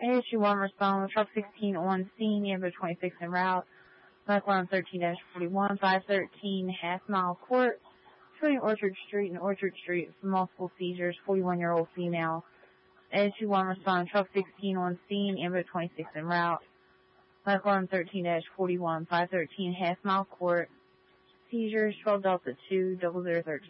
ASU-1 respond, truck 16 on scene, Amber 26 en route. Black line 13-41, 513 Half Mile Court, between Orchard Street and Orchard Street for multiple seizures, 41-year-old female. ASU-1 respond, truck 16 on scene, Amber 26 en route. Black line 13-41, 513 Half Mile Court, seizures, 12 Delta 2, 0013.